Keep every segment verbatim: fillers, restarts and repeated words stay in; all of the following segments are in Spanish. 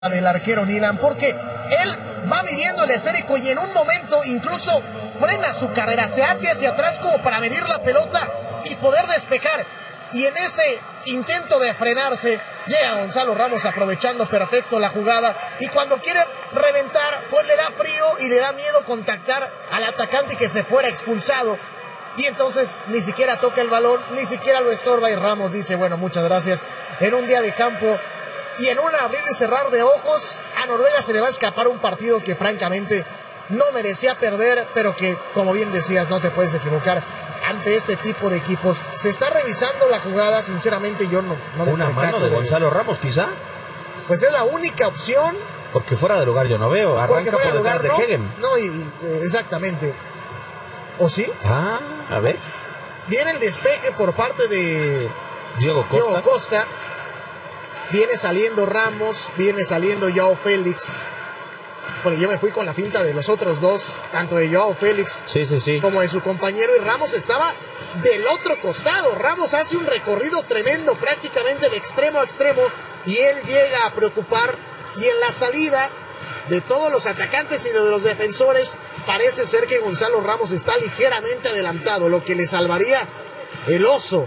del arquero Nilan, porque él va midiendo el esférico y en un momento incluso frena su carrera, se hace hacia atrás como para medir la pelota y poder despejar, y en ese intento de frenarse llega Gonzalo Ramos aprovechando perfecto la jugada, y cuando quiere reventar pues le da frío y le da miedo contactar al atacante y que se fuera expulsado, y entonces ni siquiera toca el balón, ni siquiera lo estorba, y Ramos dice bueno, muchas gracias. En un día de campo y en un abrir y cerrar de ojos, a Noruega se le va a escapar un partido que francamente no merecía perder, pero que, como bien decías, no te puedes equivocar ante este tipo de equipos. Se está revisando la jugada, sinceramente yo no... no ¿Una mano de Gonzalo Ramos quizá? Pues es la única opción. Porque fuera de lugar yo no veo, arranca por detrás de no, Hegen. No, y, eh, exactamente. ¿O sí? Ah, a ver. Viene el despeje por parte de Diego Costa. Diego Costa. Viene saliendo Ramos, viene saliendo Joao Félix. Bueno, yo me fui con la finta de los otros dos, tanto de Joao Félix sí, sí, sí. como de su compañero, y Ramos estaba del otro costado. Ramos hace un recorrido tremendo, prácticamente de extremo a extremo, y él llega a preocupar, y en la salida de todos los atacantes y de los defensores, parece ser que Gonzalo Ramos está ligeramente adelantado, lo que le salvaría el oso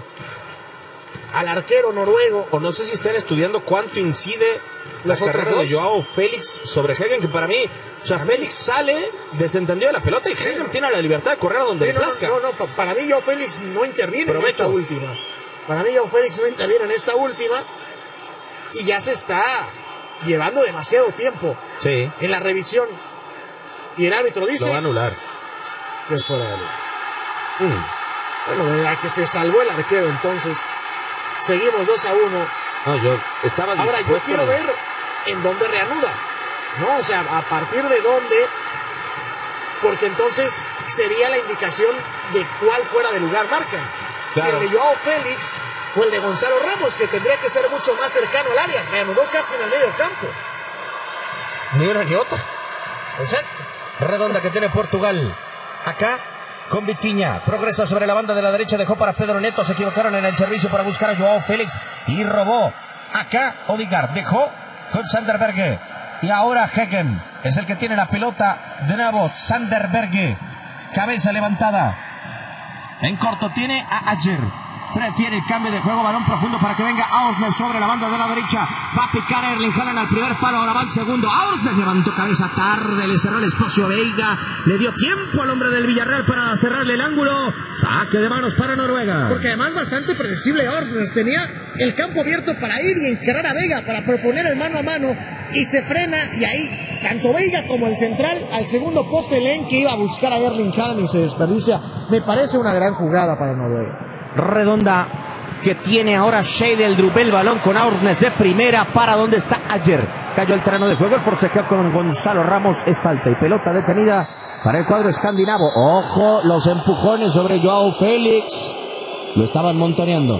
al arquero noruego. O no sé si están estudiando cuánto incide la carrera de Joao Félix sobre Hegen, que para mí, o sea, Félix sale desentendido de la pelota y Hegen tiene la libertad de correr a donde sí, le no, plazca. No, no, no, para mí Joao Félix no interviene Prometo. en esta última. Para mí Joao Félix no interviene en esta última y ya se está llevando demasiado tiempo sí. en la revisión. Y el árbitro dice... Lo va a anular. Que es fuera de lugar. Mm. Bueno, de la que se salvó el arquero, entonces... Seguimos dos a uno. No, yo estaba dispuesto. Ahora, yo quiero ver en dónde reanuda, ¿no? O sea, a partir de dónde, porque entonces sería la indicación de cuál fuera de lugar marcan. Claro. Si el de Joao Félix o el de Gonzalo Ramos, que tendría que ser mucho más cercano al área. Reanudó casi en el medio campo. Ni una ni otra. Exacto. Redonda que tiene Portugal. Acá con Vitinha, progresa sobre la banda de la derecha, dejó para Pedro Neto, se equivocaron en el servicio para buscar a Joao Félix y robó. Acá Odegaard dejó con Sander Berge y ahora Hegen es el que tiene la pelota de nuevo. Sander Berge, cabeza levantada en corto, tiene a Ajer, prefiere el cambio de juego, balón profundo para que venga Ausner sobre la banda de la derecha, va a picar Erling Haaland al primer palo, ahora va al segundo. Ausner levantó cabeza tarde, le cerró el espacio a Veiga, le dio tiempo al hombre del Villarreal para cerrarle el ángulo. Saque de manos para Noruega. Porque además bastante predecible Ausner, tenía el campo abierto para ir y encarar a Veiga, para proponer el mano a mano, y se frena, y ahí tanto Veiga como el central al segundo poste leen que iba a buscar a Erling Haaland y se desperdicia. Me parece una gran jugada para Noruega. Redonda que tiene ahora Scheidel, el balón con Ausnes de primera para donde está Ajer. Cayó el terreno de juego, el forcejeo con Gonzalo Ramos, es falta y pelota detenida para el cuadro escandinavo. Ojo, los empujones sobre Joao Félix, lo estaban montoneando.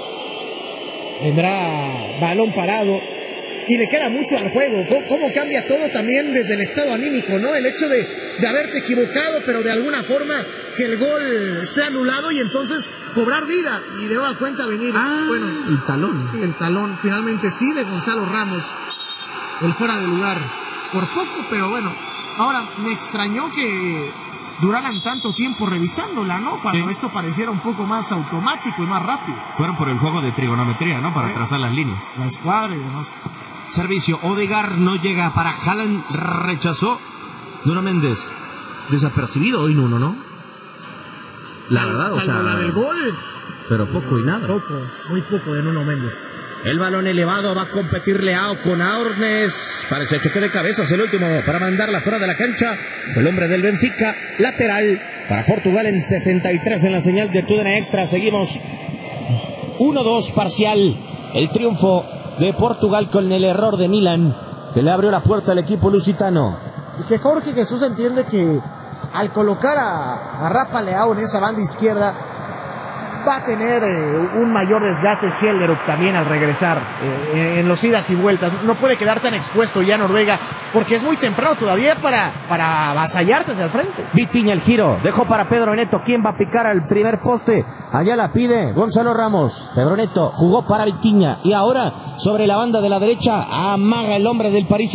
Vendrá balón parado y le queda mucho al juego. ¿Cómo, cómo cambia todo también desde el estado anímico, ¿no? El hecho de, de haberte equivocado, pero de alguna forma que el gol sea anulado y entonces cobrar vida y de nueva cuenta venir. Ah, bueno, el talón. Sí, el talón, finalmente sí, de Gonzalo Ramos, el fuera de lugar. Por poco, pero bueno. Ahora, me extrañó que duraran tanto tiempo revisándola, ¿no? Cuando sí. Esto pareciera un poco más automático y más rápido. Fueron por el juego de trigonometría, ¿no? Para ¿Eh? trazar las líneas. La escuadra y demás. Servicio, Odegaard no llega para Haaland, rechazó. Nuno Méndez, desapercibido hoy Nuno, ¿no? La verdad, o sea, la del gol. Pero poco y nada. Poco, muy poco de Nuno Méndez. El balón elevado va a competir Leao con Ausnes. Parece choque de cabezas el último para mandarla fuera de la cancha. Fue el hombre del Benfica. Lateral para Portugal en sesenta y tres en la señal de T U D N Extra. Seguimos uno dos parcial. El triunfo de Portugal con el error de Milan, que le abrió la puerta al equipo lusitano. Y que Jorge Jesús entiende que al colocar a, a Rafa Leao en esa banda izquierda, va a tener eh, un mayor desgaste Schelderup también al regresar eh, en los idas y vueltas. No puede quedar tan expuesto ya Noruega, porque es muy temprano todavía para, para avasallarte hacia el frente. Vitinha el giro, dejó para Pedro Neto. ¿Quién va a picar al primer poste? Allá la pide Gonzalo Ramos. Pedro Neto jugó para Vitinha y ahora sobre la banda de la derecha amaga el hombre del París